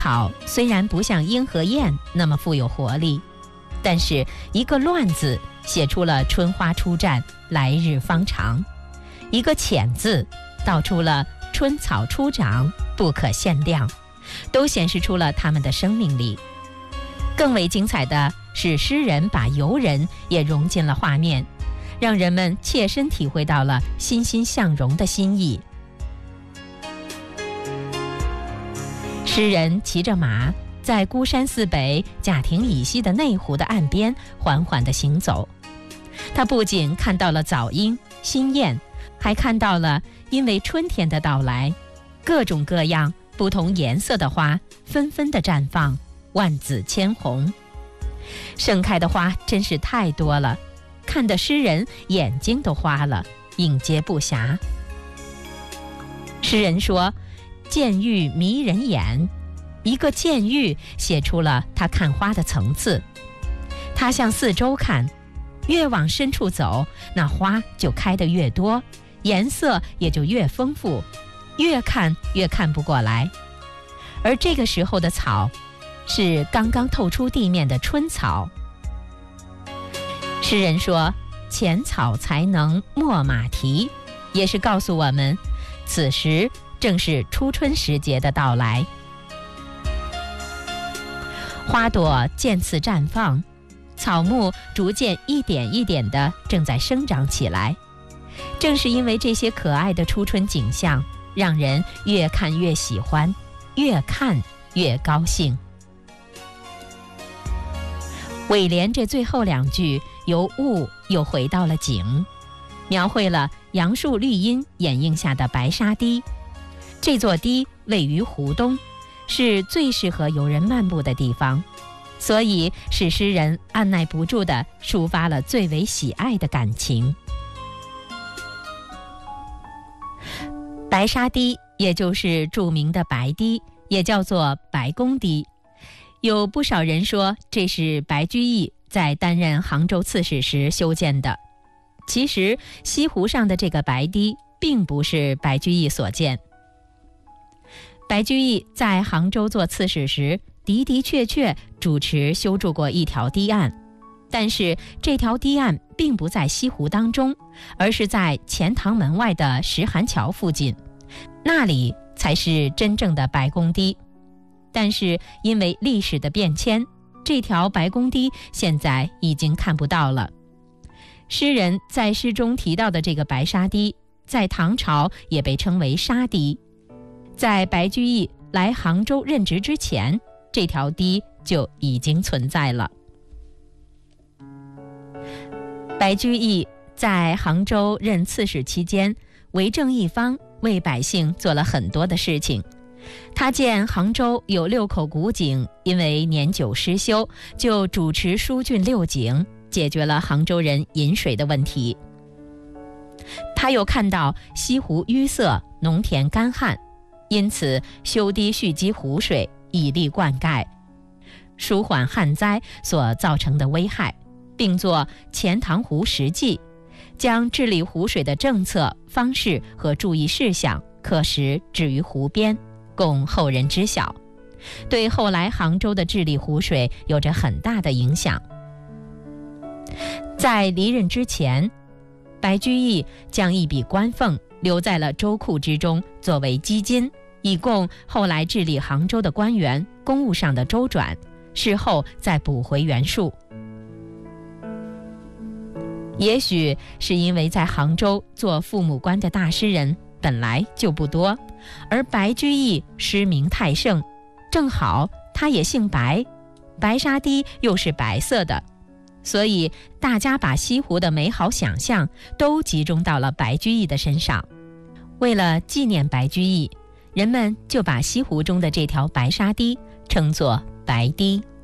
草虽然不像莺和燕那么富有活力，但是一个乱字写出了春花初绽，来日方长；一个浅字道出了春草初长，不可限量，都显示出了它们的生命力。更为精彩的是，诗人把游人也融进了画面，让人们切身体会到了欣欣向荣的心意。诗人骑着马，在孤山寺北贾亭以西的内湖的岸边缓缓地行走。他不仅看到了早莺、新燕，还看到了因为春天的到来，各种各样不同颜色的花纷纷地绽放，万紫千红。盛开的花真是太多了，看得诗人眼睛都花了，应接不暇。诗人说，见玉迷人眼，一个见玉写出了他看花的层次。他向四周看，越往深处走，那花就开得越多，颜色也就越丰富，越看越看不过来。而这个时候的草是刚刚透出地面的春草。诗人说，浅草才能没马蹄，也是告诉我们，此时正是初春时节的到来。花朵渐次绽放，草木逐渐一点一点地正在生长起来。正是因为这些可爱的初春景象，让人越看越喜欢，越看越高兴。尾联这最后两句由雾又回到了景，描绘了杨树绿荫掩映下的白沙堤。这座堤位于湖东，是最适合游人漫步的地方，所以使诗人按耐不住地抒发了最为喜爱的感情。白沙堤也就是著名的白堤，也叫做白公堤。有不少人说这是白居易在担任杭州刺史时修建的。其实西湖上的这个白堤并不是白居易所建。白居易在杭州做刺史时，的的确确主持修筑过一条堤岸，但是这条堤岸并不在西湖当中，而是在钱塘门外的石涵桥附近，那里才是真正的白公堤。但是因为历史的变迁，这条白公堤现在已经看不到了。诗人在诗中提到的这个白沙堤，在唐朝也被称为沙堤。在白居易来杭州任职之前，这条堤就已经存在了。白居易在杭州任刺史期间，为政一方，为百姓做了很多的事情。他见杭州有6口古井因为年久失修，就主持疏浚6井，解决了杭州人饮水的问题。他又看到西湖淤塞，农田干旱，因此修堤蓄积湖水，以利灌溉，舒缓旱灾所造成的危害，并作钱塘湖实记，将治理湖水的政策、方式和注意事项刻石置于湖边，供后人知晓，对后来杭州的治理湖水有着很大的影响。在离任之前，白居易将一笔官俸留在了州库之中，作为基金，以供后来治理杭州的官员公务上的周转，事后再补回原数。也许是因为在杭州做父母官的大诗人本来就不多，而白居易诗名太盛，正好他也姓白，白沙堤又是白色的，所以大家把西湖的美好想象都集中到了白居易的身上。为了纪念白居易，人们就把西湖中的这条白沙堤称作白堤。